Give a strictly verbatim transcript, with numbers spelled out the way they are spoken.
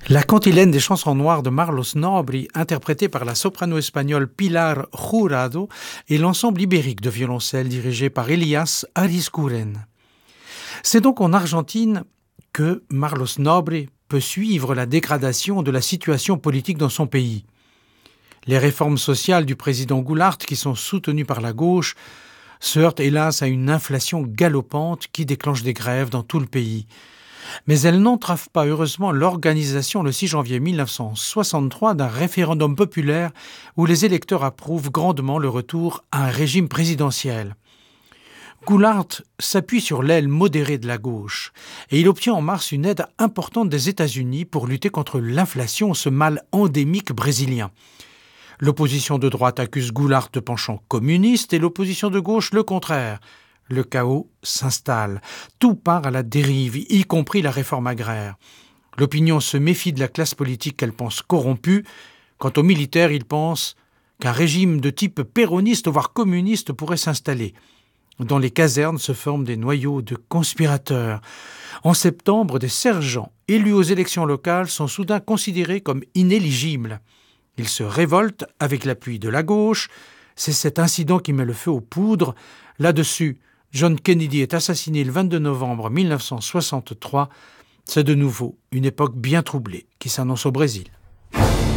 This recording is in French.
La cantilène des chansons noires de Marlos Nobri, interprétée par la soprano espagnole Pilar Jurado, et l'ensemble ibérique de violoncelle dirigé par Elias Arizguren. C'est donc en Argentine que Marlos Nobri peut suivre la dégradation de la situation politique dans son pays. Les réformes sociales du président Goulart, qui sont soutenues par la gauche, se heurtent hélas à une inflation galopante qui déclenche des grèves dans tout le pays. Mais elle n'entrave pas heureusement l'organisation le six janvier mille neuf cent soixante-trois d'un référendum populaire où les électeurs approuvent grandement le retour à un régime présidentiel. Goulart s'appuie sur l'aile modérée de la gauche et il obtient en mars une aide importante des États-Unis pour lutter contre l'inflation, ce mal endémique brésilien. L'opposition de droite accuse Goulart de penchant communiste et l'opposition de gauche le contraire. Le chaos s'installe. Tout part à la dérive, y compris la réforme agraire. L'opinion se méfie de la classe politique qu'elle pense corrompue. Quant aux militaires, ils pensent qu'un régime de type péroniste, voire communiste, pourrait s'installer. Dans les casernes se forment des noyaux de conspirateurs. En septembre, des sergents élus aux élections locales sont soudain considérés comme inéligibles. Ils se révoltent avec l'appui de la gauche. C'est cet incident qui met le feu aux poudres. Là-dessus, John Kennedy est assassiné le vingt-deux novembre mille neuf cent soixante-trois. C'est de nouveau une époque bien troublée qui s'annonce au Brésil.